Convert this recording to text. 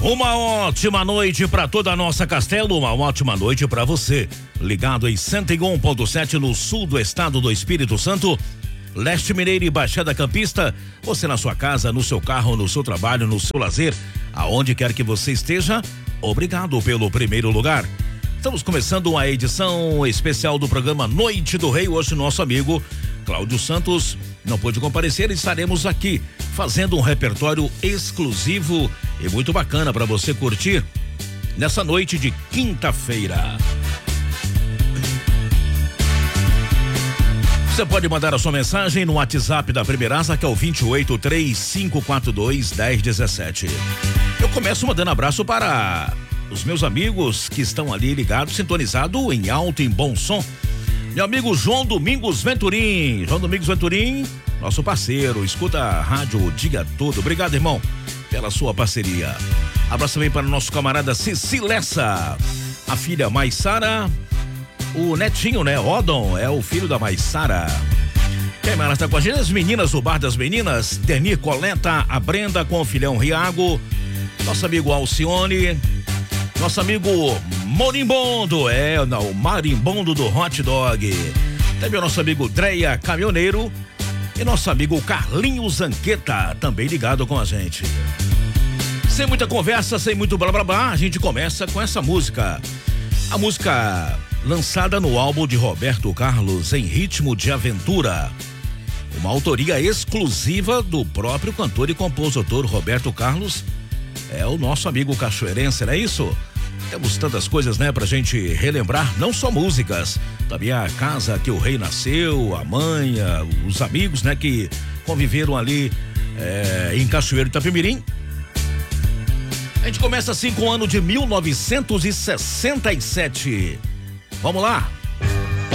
Uma ótima noite para toda a nossa Castelo, uma ótima noite para você. Ligado em 101.7 no sul do estado do Espírito Santo, Leste Mineiro e Baixada Campista. Você na sua casa, no seu carro, no seu trabalho, no seu lazer, aonde quer que você esteja, obrigado pelo primeiro lugar. Estamos começando uma edição especial do programa Noite do Rei. Hoje nosso amigo Cláudio Santos não pôde comparecer, estaremos aqui fazendo um repertório exclusivo e muito bacana para você curtir nessa noite de quinta-feira. Você pode mandar a sua mensagem no WhatsApp da Primeiraça, que é o 2835421017. Eu começo mandando abraço para os meus amigos que estão ali ligados, sintonizado em alto, em bom som. Meu amigo João Domingos Venturim. João Domingos Venturim, nosso parceiro, escuta a rádio o dia todo. Obrigado, irmão, pela sua parceria. Abraço também para o nosso camarada Cici Lessa, a filha Maissara, o netinho, né? Odon é o filho da Maissara. Quem mais está com a gente? As meninas do Bar das Meninas, Denir Coleta, a Brenda com o filhão Riago, nosso amigo Alcione, nosso amigo Marimbondo, o Marimbondo do Hot Dog. Também o nosso amigo Dreia Caminhoneiro e nosso amigo Carlinhos Zanqueta, também ligado com a gente. Sem muita conversa, sem muito blá blá blá, a gente começa com essa música. A música lançada no álbum de Roberto Carlos, Em Ritmo de Aventura. Uma autoria exclusiva do próprio cantor e compositor Roberto Carlos. É o nosso amigo cachoeirense, não é isso? Temos tantas coisas, né, pra gente relembrar, não só músicas, também a casa que o rei nasceu, a mãe, os amigos, né, que conviveram ali em Cachoeiro Itapemirim. A gente começa assim com o ano de 1967. Vamos lá,